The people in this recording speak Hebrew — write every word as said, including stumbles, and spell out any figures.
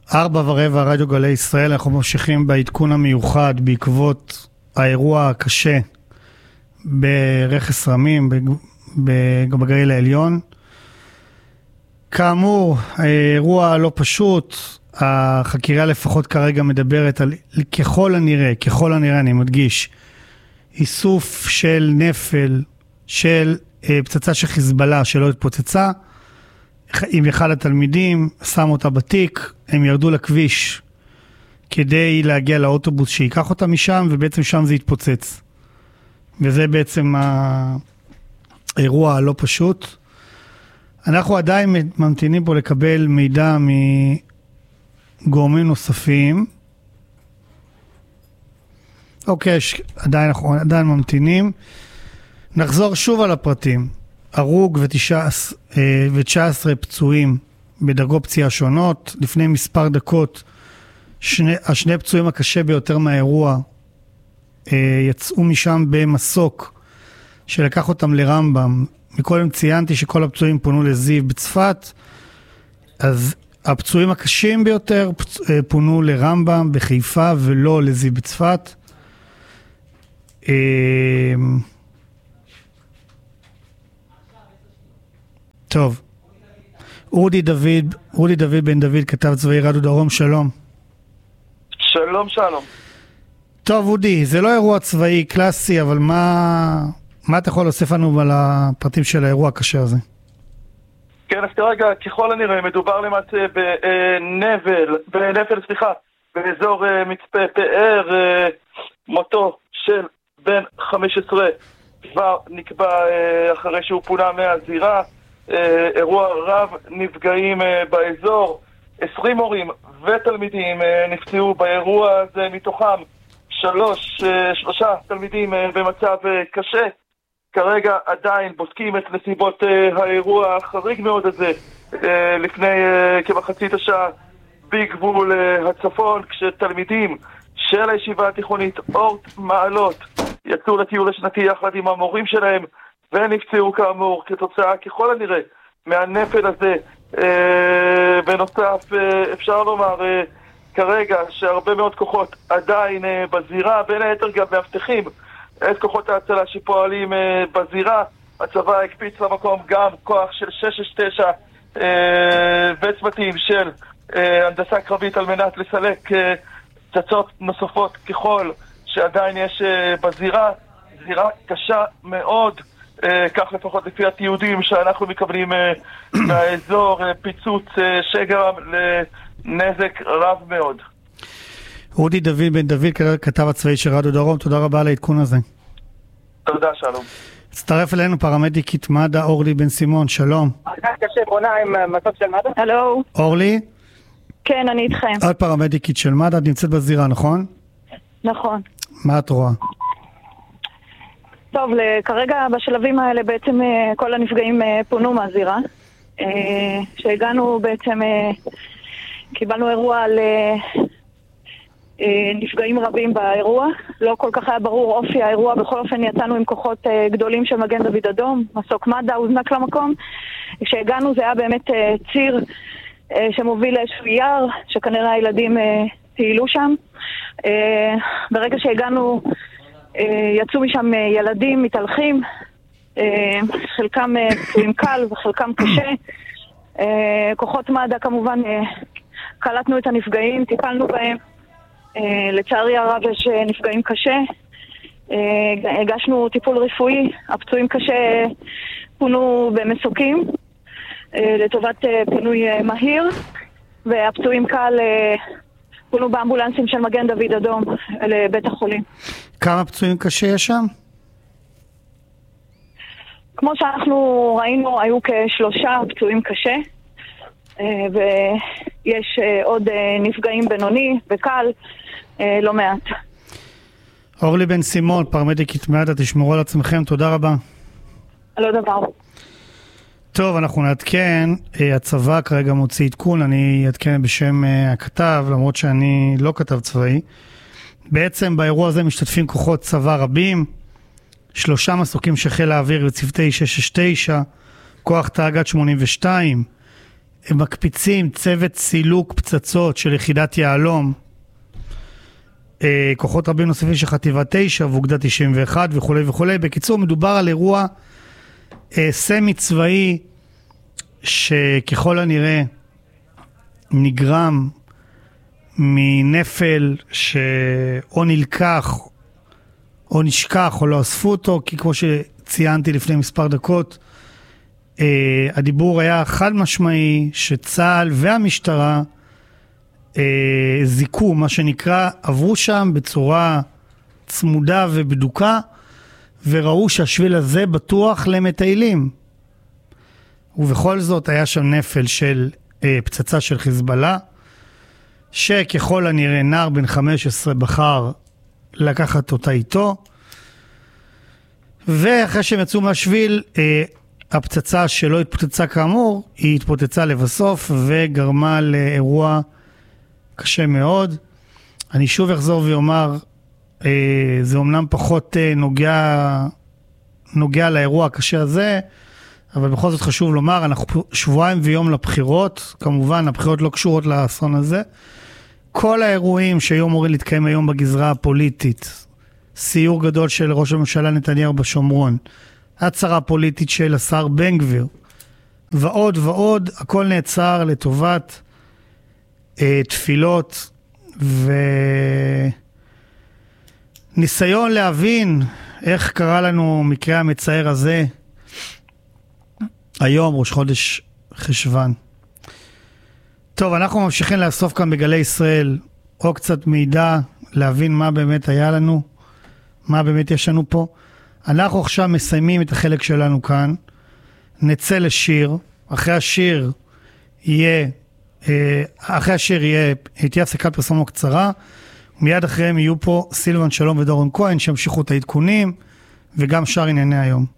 ארבע ורבע רדיו גלי ישראל, אנחנו ממשיכים בעדכון המיוחד בעקבות האירוע הקשה ברכס רמים בגליל העליון. כאמור, האירוע לא פשוט, החקירה לפחות כרגע מדברת על ככל הנראה, ככל הנראה אני מדגיש, איסוף של נפל של פצצה של חיזבאללה שלא התפוצצה, עם אחד התלמידים, שם אותה בתיק, הם ירדו לכביש כדי להגיע לאוטובוס שיקח אותה משם, ובעצם שם זה התפוצץ. וזה בעצם האירוע הלא פשוט. אנחנו עדיין ממתינים פה לקבל מידע מגורמים נוספים. אוקיי, עדיין אנחנו עדיין ממתינים. נחזור שוב על הפרטים. הרוג ו-תשע עשרה פצועים בדרגות פציעה שונות. לפני מספר דקות שני, השני פצועים הקשה ביותר מהאירוע אה, יצאו משם במסוק שלקח אותם לרמב"ם. מקודם ציינתי שכל הפצועים פונו לזיו בצפת, אז הפצועים הקשים ביותר פצ... פונו לרמב"ם בחיפה ולא לזיו בצפת. אה... טוב, אודי דוד, אודי דוד בן דוד, כתב צבאי רדיו דרום, שלום. שלום, שלום. טוב, אודי, זה לא אירוע צבאי קלאסי, אבל מה, מה אתה יכול להוסיף לנו על הפרטים של האירוע הקשה הזה? כן, אז כרגע, ככל הנראה, מדובר למעשה בנבל, בנפל, סליחה, באזור מצפה פאר, מותו של בן חמש עשרה, כבר נקבע אחרי שהוא פונה מהזירה. אירוע רב נפגעים באזור, עשרים מורים ותלמידים נפצעו באירוע הזה, מתוכם שלוש, שלושה תלמידים במצב קשה. כרגע עדיין בודקים את נסיבות האירוע החריג מאוד הזה לפני כמחצית השעה בגבול הצפון, כשתלמידים של הישיבה התיכונית אורט מעלות יצאו לטיול השנתי יחד עם המורים שלהם ונפצעו כאמור כתוצאה ככל הנראה מהנפל הזה. אה, בנוסף אה, אפשר לומר אה, כרגע שהרבה מאוד כוחות עדיין אה, בזירה, בין היתר גם מאבטחים את כוחות ההצלה שפועלים אה, בזירה. הצבא הקפיץ למקום גם כוח של שש שש תשע אה, וצוותים של אה, הנדסה קרבית על מנת לסלק אה, פצצות נוספות ככל שעדיין יש אה, בזירה. זירה קשה מאוד, Uh, כך לפחות לפי התיעודים שאנחנו מקבלים uh, מהאזור, uh, פיצוץ uh, שגרם לנזק רב מאוד. אודי דוד בן דוד, כתב הצבאי של רדיו דרום, תודה רבה על העדכון הזה. תודה, שלום. הצטרף אלינו פרמדיקית מד"א אורלי בן סימון, שלום. קשה בונה עם מצב של מד"א. הלו. אורלי? כן, אני איתכם. את פרמדיקית של מד"א, את נמצאת בזירה, נכון? נכון. מה את רואה? טוב, כרגע בשלבים האלה בעצם כל הנפגעים פונו מהזירה. שהגענו בעצם, קיבלנו אירוע על נפגעים רבים באירוע. לא כל כך היה ברור אופי האירוע, בכל אופן יצאנו עם כוחות גדולים של מגן דוד אדום, מסוק מד"א הוזנק למקום. כשהגענו זה היה באמת ציר שמוביל לאיזשהו יער, שכנראה הילדים טיילו שם. ברגע שהגענו יצאו משם ילדים מתהלכים, חלקם פצועים קל וחלקם קשה. כוחות מד"א כמובן קלטנו את הנפגעים, טיפלנו בהם. לצערי הרב יש נפגעים קשה, הגשנו טיפול רפואי. הפצועים קשה פונו במסוקים לטובת פינוי מהיר, והפצועים קל פונו באמבולנסים של מגן דוד אדום לבית החולים. כמה פצועים קשה יש שם? כמו שאנחנו ראינו, היו כשלושה פצועים קשה, ויש עוד נפגעים בינוני וקל, לא מעט. אורלי בן סימון, פרמדיקית מד"א, תשמרו על עצמכם, תודה רבה. לא דבר. טוב, אנחנו נעדכן, הצבא כרגע מוציא עדכון, אני אעדכן בשם הכתב, למרות שאני לא כתב צבאי. בעצם באירוע הזה משתתפים כוחות צבא רבים, שלושה מסוקים של חיל האוויר וצוותי שש שש תשע, כוח תאג"ד שמונים ושתיים, הם מקפיצים צוות סילוק פצצות של יחידת יעלום, כוחות רבים נוספים של חטיבה תשע ואוגדה תשעים ואחת וכו' וכו'. בקיצור, מדובר על אירוע סמי צבאי שככל הנראה נגרם מנפל שאו נלקח או נשכח או לא אספו אותו, כי כמו שציינתי לפני מספר דקות, הדיבור היה חד משמעי שצה"ל והמשטרה זיקו, מה שנקרא, עברו שם בצורה צמודה ובדוקה, וראו שהשביל הזה בטוח למטיילים. ובכל זאת היה שם נפל של אה, פצצה של חיזבאללה, שככל הנראה נער בן חמש עשרה בחר לקחת אותה איתו, ואחרי שהם יצאו מהשביל, אה, הפצצה שלא התפוצצה כאמור, היא התפוצצה לבסוף וגרמה לאירוע קשה מאוד. אני שוב אחזור ואומר, אה, זה אומנם פחות אה, נוגע, נוגע לאירוע הקשה הזה, אבל בכל זאת חשוב לומר, אנחנו שבועיים ויום לבחירות, כמובן הבחירות לא קשורות לאסון הזה. כל האירועים שהיו אמורים להתקיים היום בגזרה הפוליטית, סיור גדול של ראש הממשלה נתניהו בשומרון, הצהרה פוליטית של השר בן גביר, ועוד ועוד, הכל נעצר לטובת אה, תפילות וניסיון להבין איך קרה לנו מקרה המצער הזה היום, ראש חודש חשוון. טוב, אנחנו ממשיכים לאסוף כאן בגלי ישראל או קצת מידע, להבין מה באמת היה לנו, מה באמת יש לנו פה. אנחנו עכשיו מסיימים את החלק שלנו כאן, נצא לשיר, אחרי השיר יהיה, אחרי השיר יהיה, תהיה הפסקת פרסומו קצרה, ומיד אחריהם יהיו פה סילבן שלום ודורון כהן, שימשיכו את העדכונים, וגם שאר ענייני היום.